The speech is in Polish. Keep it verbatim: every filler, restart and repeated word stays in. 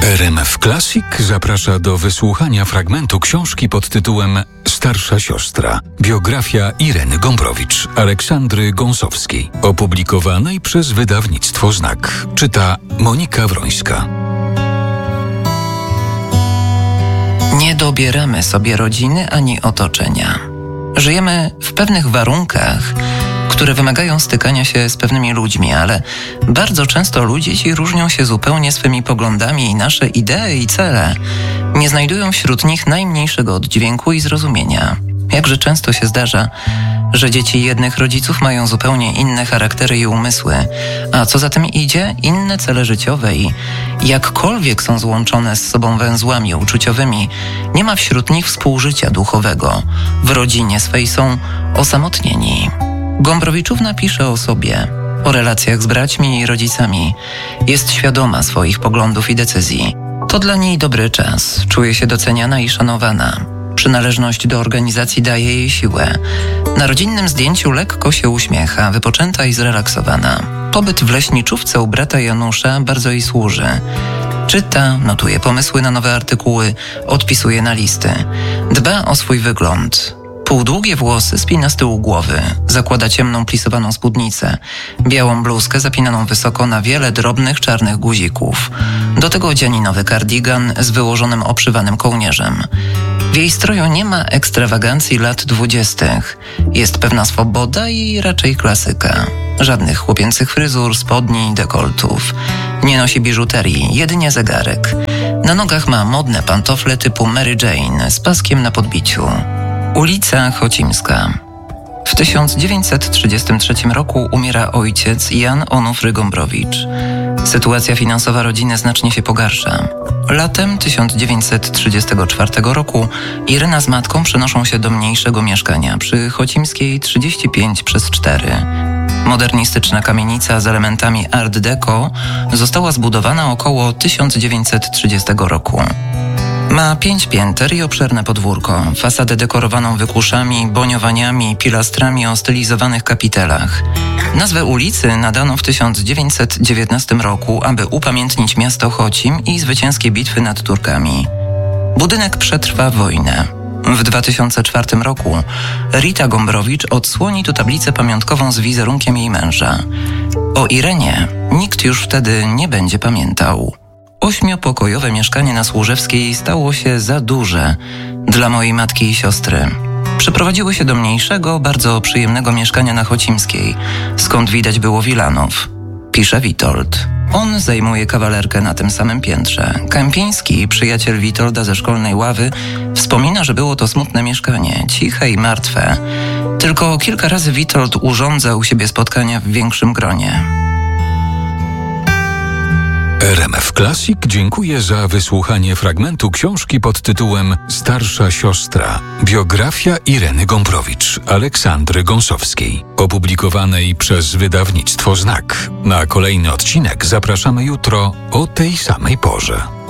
R M F Classic zaprasza do wysłuchania fragmentu książki pod tytułem Starsza siostra. Biografia Ireny Gombrowicz, Aleksandry Gąsowskiej, opublikowanej przez wydawnictwo Znak. Czyta Monika Wrońska. Nie dobieramy sobie rodziny ani otoczenia. Żyjemy w pewnych warunkach, które wymagają stykania się z pewnymi ludźmi, ale bardzo często ludzie ci różnią się zupełnie swymi poglądami i nasze idee i cele nie znajdują wśród nich najmniejszego oddźwięku i zrozumienia. Jakże często się zdarza, że dzieci jednych rodziców mają zupełnie inne charaktery i umysły, a co za tym idzie, inne cele życiowe i jakkolwiek są złączone z sobą węzłami uczuciowymi, nie ma wśród nich współżycia duchowego. W rodzinie swej są osamotnieni. Gombrowiczówna pisze o sobie, o relacjach z braćmi i rodzicami. Jest świadoma swoich poglądów i decyzji. To dla niej dobry czas. Czuje się doceniana i szanowana. Przynależność do organizacji daje jej siłę. Na rodzinnym zdjęciu lekko się uśmiecha, wypoczęta i zrelaksowana. Pobyt w leśniczówce u brata Janusza bardzo jej służy. Czyta, notuje pomysły na nowe artykuły, odpisuje na listy. Dba o swój wygląd. Półdługie włosy spina z tyłu głowy, zakłada ciemną plisowaną spódnicę, białą bluzkę zapinaną wysoko na wiele drobnych czarnych guzików. Do tego dzianinowy kardigan z wyłożonym obszywanym kołnierzem. W jej stroju nie ma ekstrawagancji lat dwudziestych. Jest pewna swoboda i raczej klasyka. Żadnych chłopięcych fryzur, spodni, dekoltów. Nie nosi biżuterii, jedynie zegarek. Na nogach ma modne pantofle typu Mary Jane z paskiem na podbiciu. Ulica Chocimska. W tysiąc dziewięćset trzydziestym trzecim roku umiera ojciec Jan Onufry Gombrowicz. Sytuacja finansowa rodziny znacznie się pogarsza. Latem tysiąc dziewięćset trzydziestego czwartego roku Irena z matką przenoszą się do mniejszego mieszkania przy Chocimskiej trzydzieści pięć przez cztery. Modernistyczna kamienica z elementami art deco została zbudowana około tysiąc dziewięćset trzydziestego roku. Ma pięć pięter i obszerne podwórko, fasadę dekorowaną wykuszami, boniowaniami i pilastrami o stylizowanych kapitelach. Nazwę ulicy nadano w tysiąc dziewięćset dziewiętnastym roku, aby upamiętnić miasto Chocim i zwycięskie bitwy nad Turkami. Budynek przetrwa wojnę. W dwa tysiące czwartym roku Rita Gombrowicz odsłoni tu tablicę pamiątkową z wizerunkiem jej męża. O Irenie nikt już wtedy nie będzie pamiętał. Ośmiopokojowe mieszkanie na Służewskiej stało się za duże dla mojej matki i siostry. Przeprowadziły się do mniejszego, bardzo przyjemnego mieszkania na Chocimskiej, skąd widać było Wilanów, pisze Witold. On zajmuje kawalerkę na tym samym piętrze. Kępiński, przyjaciel Witolda ze szkolnej ławy, wspomina, że było to smutne mieszkanie, ciche i martwe. Tylko kilka razy Witold urządzał u siebie spotkania w większym gronie. R M F Classic dziękuję za wysłuchanie fragmentu książki pod tytułem Starsza siostra. Biografia Ireny Gombrowicz, Aleksandry Gąsowskiej, opublikowanej przez wydawnictwo Znak. Na kolejny odcinek zapraszamy jutro o tej samej porze.